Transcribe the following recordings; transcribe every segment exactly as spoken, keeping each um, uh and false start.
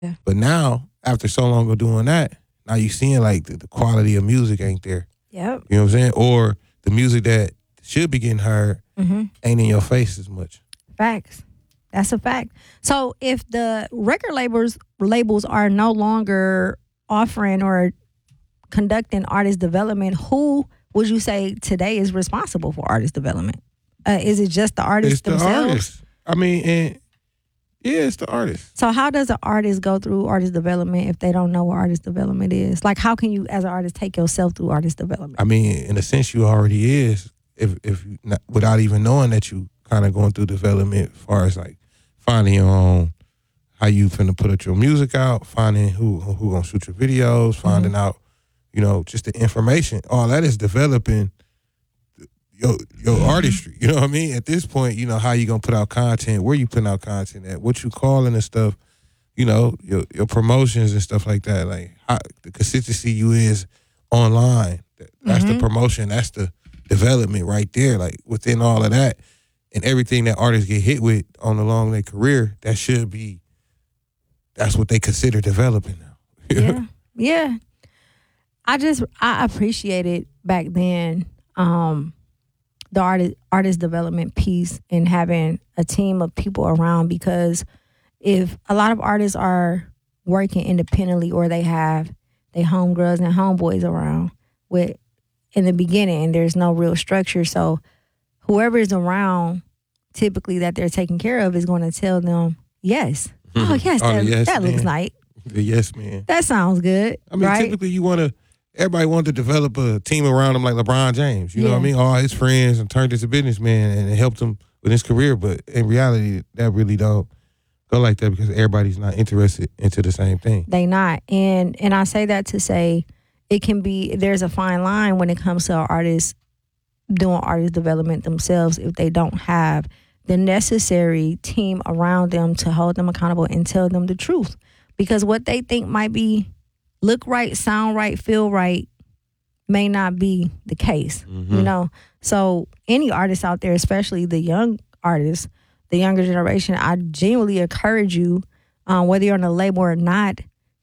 Yeah. But now, after so long of doing that, now you seeing like the, the quality of music ain't there. Yep. You know what I'm saying? Or the music that should be getting heard mm-hmm. ain't in your face as much. Facts. That's a fact. So if the record labels labels are no longer offering or conducting artist development, who would you say today is responsible for artist development? Uh, is it just the artists It's the themselves? artist. I mean, and yeah, it's the artist. So how does an artist go through artist development if they don't know what artist development is? Like, how can you, as an artist, take yourself through artist development? I mean, in a sense, you already is. If if you not, without even knowing that you kind of going through development, as far as like finding your own, how you finna put up your music out, finding who who gonna shoot your videos, finding mm-hmm. out, you know, just the information. All that is developing your your mm-hmm. artistry. You know what I mean? At this point, you know how you gonna put out content, where you putting out content at, what you calling and stuff. You know, your your promotions and stuff like that. Like how, the consistency you is online. That's mm-hmm. the promotion. That's the development right there. Like within all of that and everything that artists get hit with on along their career, that should be, that's what they consider developing now. Yeah. Yeah. I just, I appreciated back then um, the artist, artist development piece and having a team of people around, because if a lot of artists are working independently or they have their homegirls and homeboys around with, in the beginning, there's no real structure. So whoever is around, typically that they're taking care of, is going to tell them, yes. Mm-hmm. Oh, yes, oh, that, yes, that looks man. nice. The yes, man. That sounds good. I mean, right? typically you want to, everybody wants to develop a team around him like LeBron James. You yeah. know what I mean? All his friends and turned into a businessman and it helped him with his career. But in reality, that really don't go like that because everybody's not interested into the same thing. They not. And and I say that to say it can be, there's a fine line when it comes to artists doing artist development themselves if they don't have the necessary team around them to hold them accountable and tell them the truth. Because what they think might be look right, sound right, feel right may not be the case, mm-hmm. you know? So any artist out there, especially the young artists, the younger generation, I genuinely encourage you, um, whether you're on a label or not,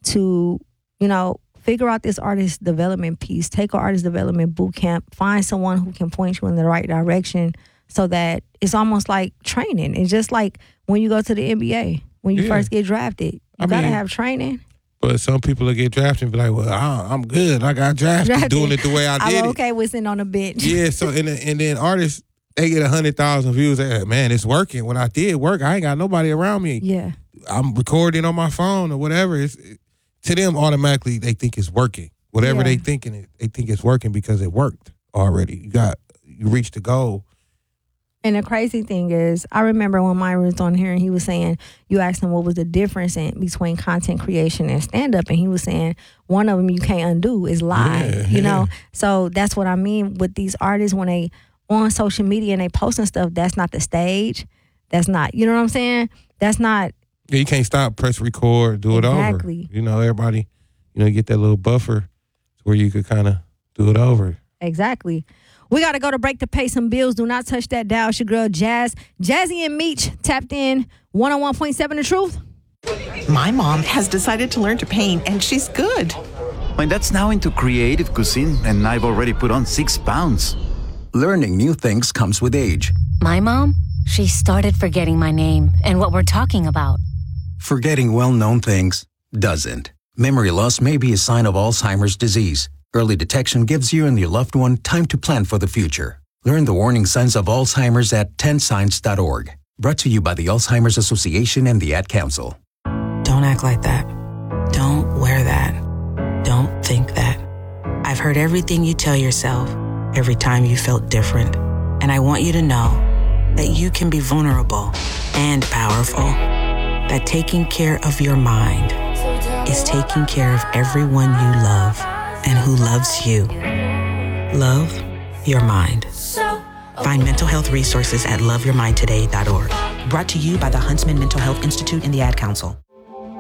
to, you know, figure out this artist development piece. Take an artist development boot camp. Find someone who can point you in the right direction so that it's almost like training. It's just like when you go to the N B A, when you yeah. first get drafted. You I got to have training. But some people will get drafted and be like, well, I'm good. I got drafted, drafted. doing it the way I did I'm it. okay with sitting on the bench. Yeah, so and, and then artists, they get one hundred thousand views. They're like, man, it's working. When I did work, I ain't got nobody around me. Yeah. I'm recording on my phone or whatever. It's, it, to them, automatically, they think it's working. Whatever yeah. they thinking it, they think it's working because it worked already. You got, you reached the goal. And the crazy thing is, I remember when Myra was on here and he was saying, you asked him what was the difference in between content creation and stand-up, and he was saying one of them you can't undo is live, yeah, you know? Yeah. So that's what I mean with these artists when they on social media and they posting stuff, that's not the stage. That's not, you know what I'm saying? That's not. Yeah, you can't stop, press record, do it exactly. over. You know, everybody, you know, get that little buffer where you could kind of do it over. Exactly. We got to go to break to pay some bills. Do not touch that dial. It's your girl, Jazz. Jazzy and Meech tapped in one oh one point seven The Truth. My mom has decided to learn to paint, and she's good. My dad's now into creative cuisine, and I've already put on six pounds. Learning new things comes with age. My mom, she started forgetting my name and what we're talking about. Forgetting well-known things doesn't. Memory loss may be a sign of Alzheimer's disease. Early detection gives you and your loved one time to plan for the future. Learn the warning signs of Alzheimer's at ten signs dot org. Brought to you by the Alzheimer's Association and the Ad Council. Don't act like that. Don't wear that. Don't think that. I've heard everything you tell yourself every time you felt different. And I want you to know that you can be vulnerable and powerful. That taking care of your mind is taking care of everyone you love and who loves you. Love your mind. Find mental health resources at love your mind today dot org. Brought to you by the Huntsman Mental Health Institute and the Ad Council.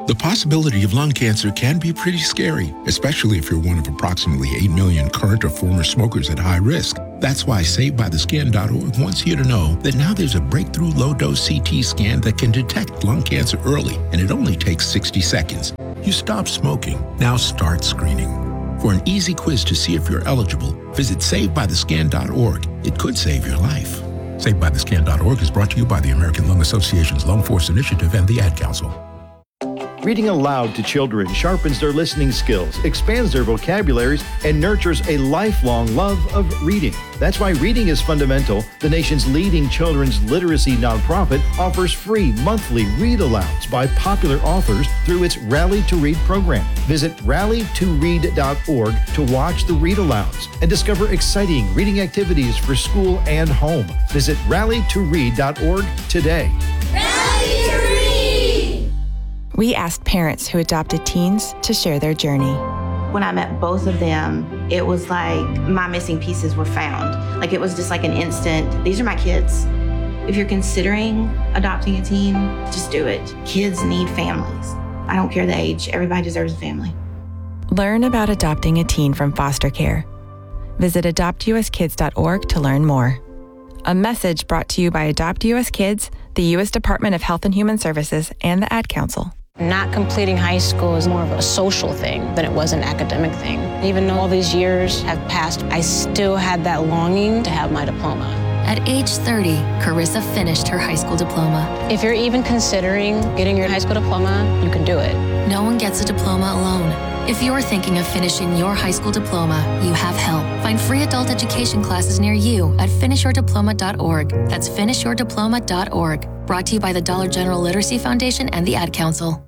The possibility of lung cancer can be pretty scary, especially if you're one of approximately eight million current or former smokers at high risk. That's why Saved By The Skin dot org wants you to know that now there's a breakthrough low-dose C T scan that can detect lung cancer early, and it only takes sixty seconds. You stop smoking, now start screening. For an easy quiz to see if you're eligible, visit Saved By The Skin dot org. It could save your life. Saved By The Skin dot org is brought to you by the American Lung Association's Lung Force Initiative and the Ad Council. Reading aloud to children sharpens their listening skills, expands their vocabularies, and nurtures a lifelong love of reading. That's why Reading is Fundamental, the nation's leading children's literacy nonprofit, offers free monthly read-alouds by popular authors through its Rally to Read program. Visit rally to read dot org to watch the read-alouds and discover exciting reading activities for school and home. Visit rally to read dot org today. Rally to Read! We asked parents who adopted teens to share their journey. When I met both of them, it was like my missing pieces were found. Like it was just like an instant, these are my kids. If you're considering adopting a teen, just do it. Kids need families. I don't care the age, everybody deserves a family. Learn about adopting a teen from foster care. Visit adopt u s kids dot org to learn more. A message brought to you by Adopt U S Kids, the U S Department of Health and Human Services, and the Ad Council. Not completing high school is more of a social thing than it was an academic thing. Even though all these years have passed, I still had that longing to have my diploma. At age thirty, Carissa finished her high school diploma. If you're even considering getting your high school diploma, you can do it. No one gets a diploma alone. If you're thinking of finishing your high school diploma, you have help. Find free adult education classes near you at finish your diploma dot org. That's finish your diploma dot org. Brought to you by the Dollar General Literacy Foundation and the Ad Council.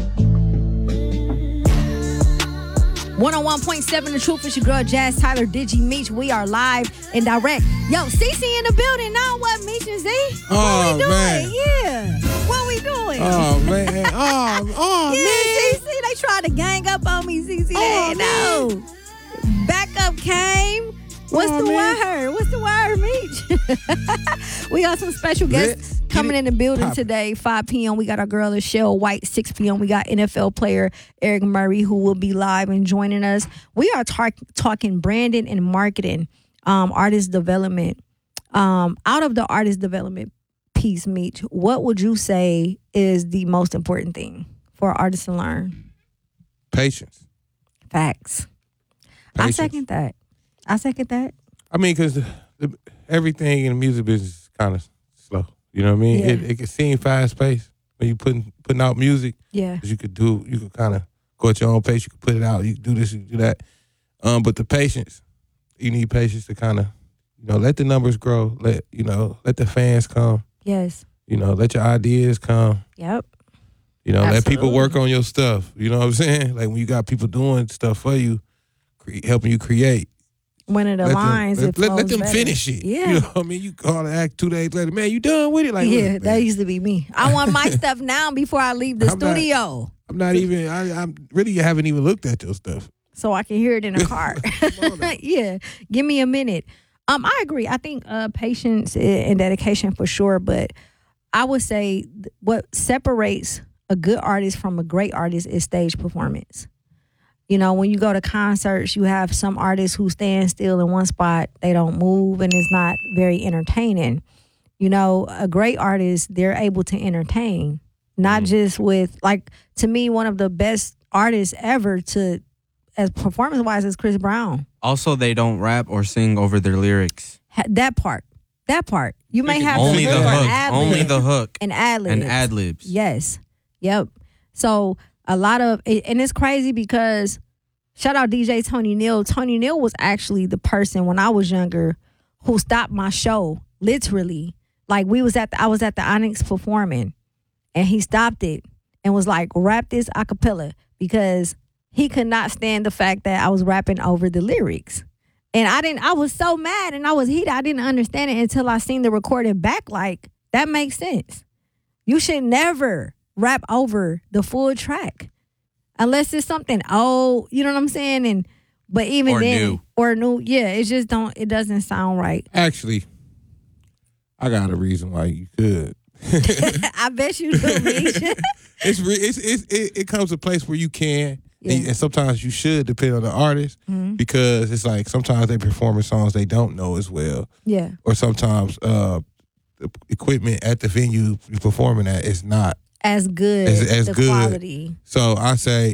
one oh one point seven The Truth. It's your girl Jazz Tyler, Digi Meech. We are live and direct. Yo, Cece in the building now. What, Meech and Z? Oh, what we doing? man. Yeah. What we doing? Oh, man. Oh, oh yeah, man. Cece, they tried to gang up on me, Cece. Oh, They no. Backup came. What's Oh, the man. word? What's the word, Meech? We got some special guests Let- coming in the building Pop. today. five p.m. We got our girl, Michelle White. six p.m. We got N F L player Eric Murray, who will be live and joining us. We are tar- talking branding and marketing, um, artist development. Um, out of the artist development piece, Meech, what would you say is the most important thing for artists to learn? Patience. Facts. I Patience. second that. I second that. I mean, because everything in the music business is kind of slow. You know what I mean? Yeah. It, it can seem fast paced when you putting putting out music. Yeah. 'Cause you could do, you could kind of go at your own pace. You could put it out. You could do this, you could do that. Um, but the patience, you need patience to kind of, you know, let the numbers grow. Let you know, let the fans come. Yes. You know, let your ideas come. Yep. You know, let people Absolutely. work on your stuff. You know what I'm saying? Like when you got people doing stuff for you, cre- helping you create. When it Let them- aligns, let, it let, let flows them better. finish it. Yeah. You know what I mean? You call the act two days later, man, you done with it? Like, yeah, look, that man, used to be me. I want my stuff now before I leave the I'm not- studio, I'm not even, I, I'm really haven't even looked at your stuff. so I can hear it in the car. Yeah, give me a minute. Um, I agree. I think uh, patience and dedication for sure, but I would say th- what separates a good artist from a great artist is stage performance. You know, when you go to concerts, you have some artists who stand still in one spot, they don't move, and it's not very entertaining. You know, a great artist, they're able to entertain, not just with, like, to me, one of the best artists ever to, as performance-wise, is Chris Brown. Also, they don't rap or sing over their lyrics. Ha- That part. That part. You may have Only to the hook or hook. ad-lib. Only the hook. And ad-libs. And ad-libs. Yes. Yep. So a lot of, and it's crazy because shout out D J Tony Neal. Tony Neal was actually the person when I was younger who stopped my show, literally. Like we was at the, I was at the Onyx performing and he stopped it and was like, rap this a cappella, because he could not stand the fact that I was rapping over the lyrics. And I didn't, I was so mad and I was heated. I didn't understand it until I seen the recording back. Like, that makes sense. You should never rap over the full track unless it's something old, you know what I'm saying? And but even Or then, new. or new, yeah, it just don't, it doesn't sound right. Actually, I got a reason why you could. I bet you do, Misha. it's, re- it's it's it, it comes to a place where you can, Yeah. and, and sometimes you should, depend on the artist, Mhm. because it's like sometimes they performing songs they don't know as well, Yeah. or sometimes uh, the equipment at the venue you performing at is not As good as, as the good. quality. So I say